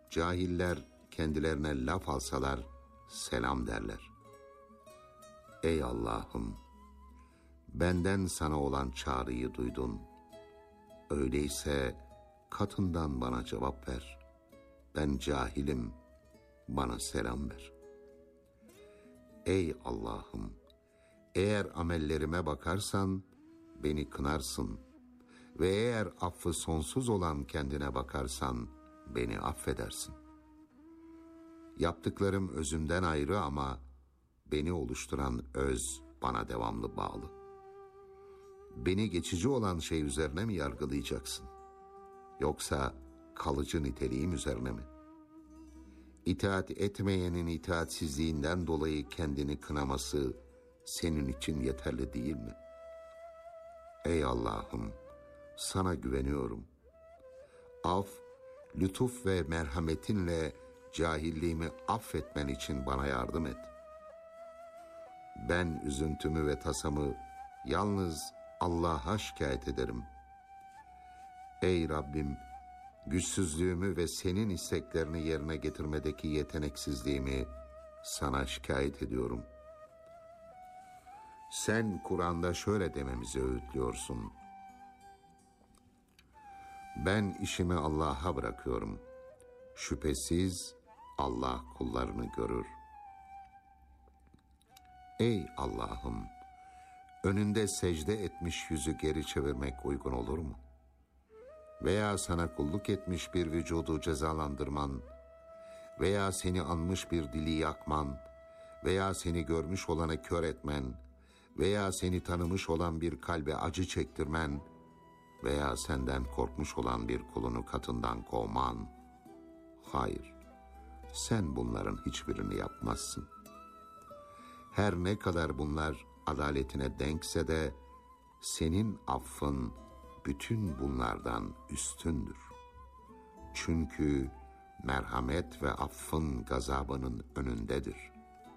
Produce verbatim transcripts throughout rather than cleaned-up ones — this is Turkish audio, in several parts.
Cahiller kendilerine laf alsalar selam derler. Ey Allah'ım, benden sana olan çağrıyı duydun. Öyleyse katından bana cevap ver. Ben cahilim, bana selam ver. Ey Allah'ım, eğer amellerime bakarsan beni kınarsın ve eğer affı sonsuz olan kendine bakarsan beni affedersin. Yaptıklarım özümden ayrı ama beni oluşturan öz bana devamlı bağlı. Beni geçici olan şey üzerine mi yargılayacaksın? Yoksa kalıcı niteliğim üzerine mi? İtaat etmeyenin itaatsizliğinden dolayı kendini kınaması senin için yeterli değil mi? Ey Allah'ım, sana güveniyorum. Af, lütuf ve merhametinle cahilliğimi affetmen için bana yardım et. Ben üzüntümü ve tasamı yalnız Allah'a şikayet ederim. Ey Rabbim, güçsüzlüğümü ve senin isteklerini yerine getirmedeki yeteneksizliğimi sana şikayet ediyorum. Sen Kur'an'da şöyle dememizi öğütlüyorsun. Ben işimi Allah'a bırakıyorum. Şüphesiz Allah kullarını görür. Ey Allah'ım, önünde secde etmiş yüzü geri çevirmek uygun olur mu? Veya sana kulluk etmiş bir vücudu cezalandırman, veya seni anmış bir dili yakman, veya seni görmüş olanı kör etmen, veya seni tanımış olan bir kalbe acı çektirmen, veya senden korkmuş olan bir kulunu katından kovman. Hayır, sen bunların hiçbirini yapmazsın. Her ne kadar bunlar adaletine denkse de senin affın bütün bunlardan üstündür. Çünkü merhamet ve affın gazabının önündedir.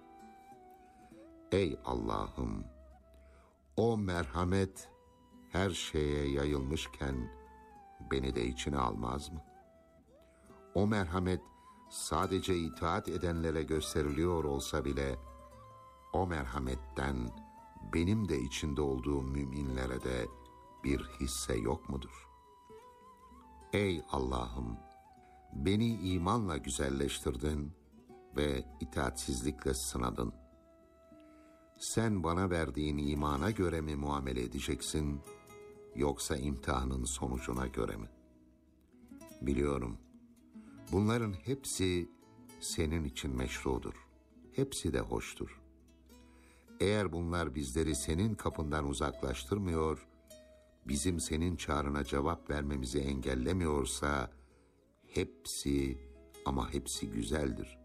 Ey Allah'ım, o merhamet her şeye yayılmışken beni de içine almaz mı? O merhamet sadece itaat edenlere gösteriliyor olsa bile o merhametten benim de içinde olduğum müminlere de bir hisse yok mudur? Ey Allah'ım, beni imanla güzelleştirdin ve itaatsizlikle sınadın. Sen bana verdiğin imana göre mi muamele edeceksin, yoksa imtihanın sonucuna göre mi? Biliyorum, bunların hepsi senin için meşrudur. Hepsi de hoştur. Eğer bunlar bizleri senin kapından uzaklaştırmıyor, bizim senin çağrına cevap vermemizi engellemiyorsa, hepsi ama hepsi güzeldir.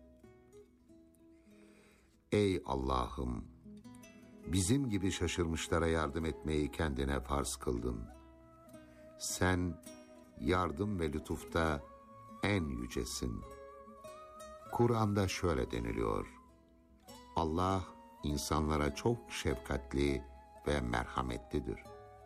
Ey Allah'ım, bizim gibi şaşırmışlara yardım etmeyi kendine farz kıldın. Sen yardım ve lütufta en yücesin. Kur'an'da şöyle deniliyor: Allah insanlara çok şefkatli ve merhametlidir.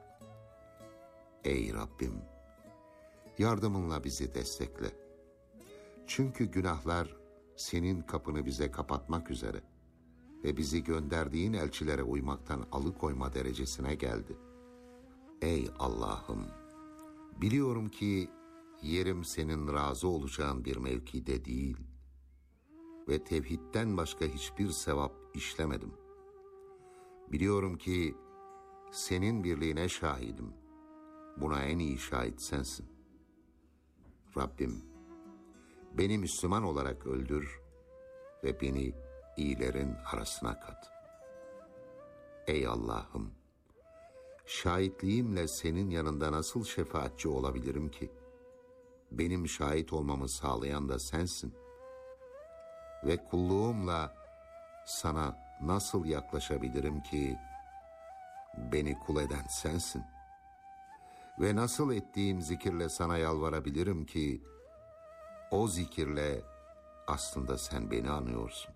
Ey Rabbim, yardımınla bizi destekle. Çünkü günahlar senin kapını bize kapatmak üzere ve bizi gönderdiğin elçilere uymaktan alıkoyma derecesine geldi. Ey Allah'ım, biliyorum ki yerim senin razı olacağın bir mevkide değil ve tevhidden başka hiçbir sevap işlemedim. Biliyorum ki senin birliğine şahidim. Buna en iyi şahit sensin. Rabbim, beni Müslüman olarak öldür ve beni iyilerin arasına kat. Ey Allah'ım, şahitliğimle senin yanında nasıl şefaatçi olabilirim ki? Benim şahit olmamı sağlayan da sensin. Ve kulluğumla sana nasıl yaklaşabilirim ki? Beni kul eden sensin. Ve nasıl ettiğim zikirle sana yalvarabilirim ki? O zikirle aslında sen beni anıyorsun.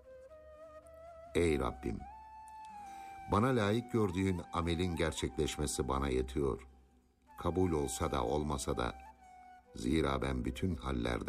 Ey Rabbim, bana layık gördüğün amelin gerçekleşmesi bana yetiyor. Kabul olsa da olmasa da, zira ben bütün hallerde